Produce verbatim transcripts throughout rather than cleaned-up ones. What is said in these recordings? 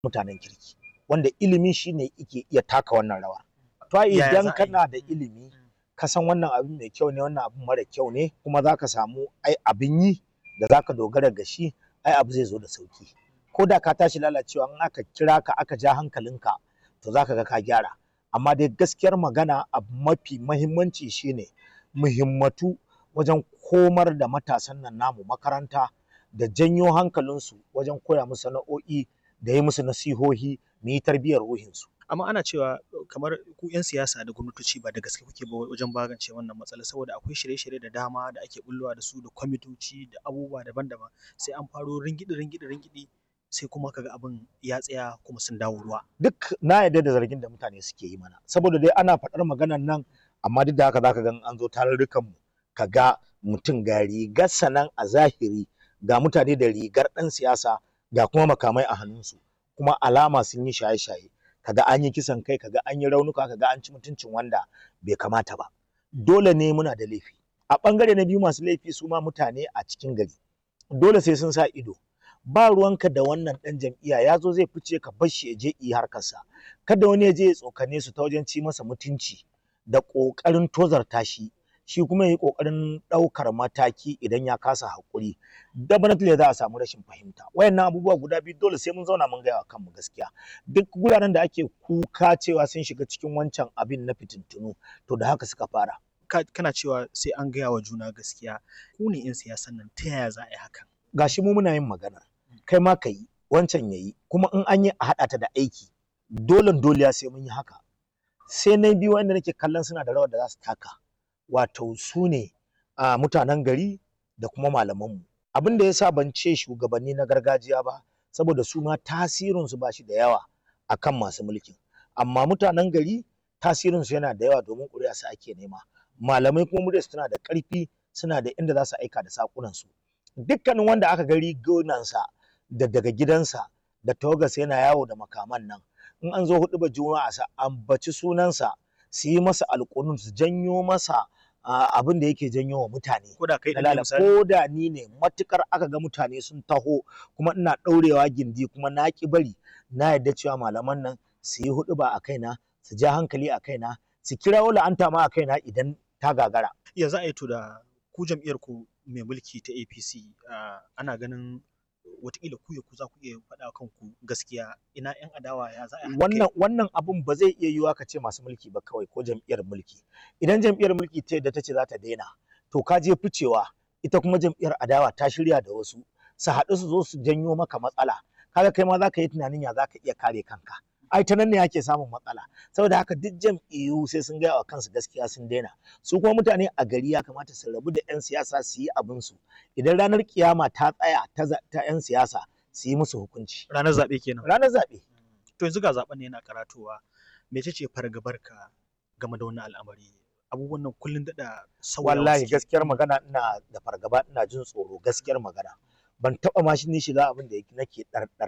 mutanen kirki wanda ilimi shine yake iya taka wannan rawa. To Yaya za idan a yi? kana da ilimi ka san wannan abin mai kyau ne wannan abin mara kyau ne kuma zaka samu ai abin yi da zaka dogara ga shi ai abu zai zo da sauki. Ko da ka tashi lalacewa in aka kira ka aka ja hankalinka to zaka ga ka gyara. Amma dai gaskiyar magana abu mafi mahimmanci shine muhimmatu wajen komar da matasan nan namu makaranta da janyo hankalinsu wajen koya musu sana'o'i da yi musu nasihohi mu yi tarbiyyar ruhinsu. Amma ana cewa kamar ku 'yan siyasa da gwamnatoci ba da gaske kuke ba wajen magance wannan matsala saboda akwai shirye-shirye da dama da ake bullowa da su da kwamitoci da abubuwa daban-daban sai an faro ringidi ringidi ringidi sai kuma kaga abin ya tsaya kuma sun dawo ruwa. Duk na yarda da zargin da mutane suke yi mana saboda dai ana faɗar maganar nan amma duk da haka zaka ga an zo tarurrukan mu kaga mutum ga rigarsa nan a zahiri ga mutane da rigar ɗan siyasa ga kuma makamai a hannunsu kuma alama sun yi shaye-shaye kaga an yi kisan kai kaga an yi raunuka kaga an ci mutuncin wanda bai kamata ba. Dole ne muna da laifi. A ɓangare na biyu masu laifi su ma mutane a cikin gari dole sai sun sa ido. Ba ruwanka da wannan ɗan jam'iyya ya zo zai fice ka bar shi ya je yi harkarsa. Kada wani ya je ya tsokane su ta wajen ci masa mutunci da ƙoƙarin tozarta shi shi kuma ya yi ƙoƙarin ɗaukar mataki idan ya kasa haƙuri. Definitely za a samu rashin fahimta. Wayannan abubuwa guda biyu dole sai mun zauna mun gaya wa kanmu gaskiya. Duk guraren da ake kuka cewa sun shiga cikin wancan abin na fitintunu to da haka suka fara. Ka- Kana cewa sai an gaya wa juna gaskiya ku ne 'yan siyasan nan ta yaya za a yi hakan? Gashi mu muna yin magana kai ma ka yi wancan ya yi kuma in an yi a haɗa ta da aiki dole dole sai mun yi haka. Sai na biyu wanda nake kallon suna da rawar da za su taka wato su ne a mutanen gari da kuma malamanmu. Abin da ya sa ban ce shugabanni na gargajiya ba saboda su ma tasirinsu ba shi da yawa akan masu mulkin amma mutanen gari tasirinsu yana da yawa domin ƙuri'a su ake nema. Malamai kuma muryarsu tana da ƙarfi suna da inda za su aika da saƙunansu. Dukkanin wanda aka ga rigunansa da daga gidansa da tawagarsa yana yawo da makaman nan in an zo huɗubar juma'a sa ambaci sunansa su yi masa alƙunun su janyo masa abin da yake janyo wa mutane. Ko da kai ɗin ne Dalala misali? ko da ni ne matukar aka ga mutane sun taho kuma ina ɗaurewa gindi kuma na ƙi bari na yarda cewa malaman nan su yi huɗuba a kaina su ja hankali a kaina su kirawo la'anta ma a kaina idan ta gagara. Ya za a yi to da ku jam'iyyar ku mai mulki ta A P C ah, ana ganin wataƙila ku ya ku za ku iya faɗa kanku gaskiya ina 'yan adawa ya za a yi hakan? wannan wannan abun ba zai iya yiwuwa ka ce masu mulki ba kawai ko jam'iyyar mulki. Idan jam'iyyar mulki ta yadda ta ce za ta daina to ka je ficewa ita kuma jam'iyyar adawa ta shirya da wasu su haɗu su zo su janyo maka matsala kaga kai ma za ka yi tunanin ya za ka iya kare kanka. Ai ta nan ne ake samun matsala saboda haka duk jam'iyyu sai sun gaya wa kansu gaskiya sun daina. Su kuma mutane a gari ya kamata su rabu da 'yan siyasa su yi abinsu idan ranar kiyama ta tsaya ta za- ta 'yan siyasa su yi musu hukunci. Ranar zaɓe kenan. Ranar zaɓe To yanzu ga zaɓen ne yana karatowa mece ce fargabarka game da wannan al'amari? Abubuwan nan kullum daɗa sauyawa wallahi suke. gaskiyar magana ina da fargaba ina jin tsoro gaskiyar magana ban taɓa ma shi ni shiga abin da yake nake ɗarɗar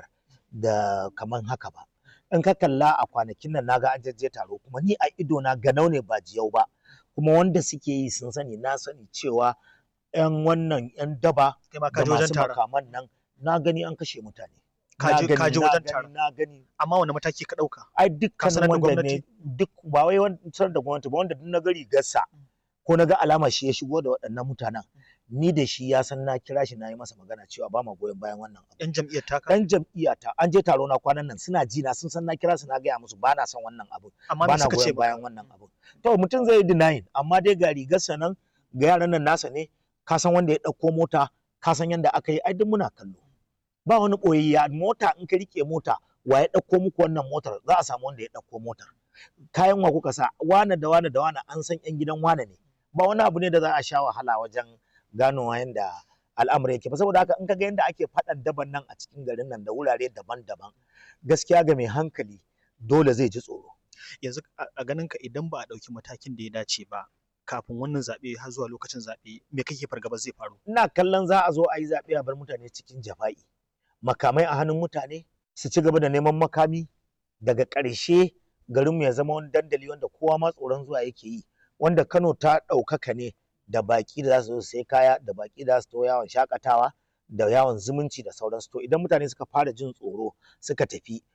da kaman haka ba. In ka kalla a kwanakin nan naga an jajje taro kuma ni a ido na ganau ne ba jiyau ba kuma wanda suke yi sun sani na sani cewa 'yan wannan 'yan daba Kai ma ka da je wajen masu taron. makaman nan na gani an kashe mutane. Ka Na je- gani, ka je na wajen gani, taron. na gani Amma wani mataki ka ɗauka? ai Ka dukkan sanar da wanda ne gwamnati? duk ba wai wancan da gwamnati ba wanda duk na gari gassa ko na ga alama shi ya shigo da waɗannan mutanen ni da shi ya san na kira shi na yi masa magana cewa ba ma goyon bayan wannan abu. 'Yan jam'iyyar taka? Dan jam'iyyata an je taro na kwanan nan suna ji na sun san na kira su na gaya musu ba na son wannan abu Amma ba me na suka ce goyon maka? bayan wannan abu. To mutum zai yi denying amma dai ga rigarsa nan ga yaran nan nasa ne ka san wanda ya ɗauko mota ka san yanda aka yi ai duk muna kallo. Ba wani ɓoyayya mota in ka rike mota wa ya ɗauko muku wannan motar za a samu wanda ya ɗauko motar. Kayan wa kuka sa wane da wane da wane an san 'yan gidan wane ne ba wani abu ne da za a sha wahala wajen ganowa yanda al'amari yake ba saboda haka in ka ga yanda ake faɗan daban nan a cikin garin nan da wurare daban-daban gaskiya ga mai hankali dole zai ji tsoro. Yanzu a a ganinka idan ba a ɗauki matakin da ya dace ba kafin wannan zaɓe har zuwa lokacin zaɓe me kake fargaba zai faru? Ina kallon za a zo a yi zaɓe a bar mutane cikin jafa'i makamai a hannun mutane su ci gaba da neman makami daga ƙarshe garinmu ya zama wani dandali wanda kowa ma tsoron zuwa yake yi wanda Kano ta ɗaukaka ne da baƙi da za su zo su sai kaya da baƙi da za su to yawon shakatawa da yawon zumunci da sauransu to idan mutane suka fara jin tsoro suka tafi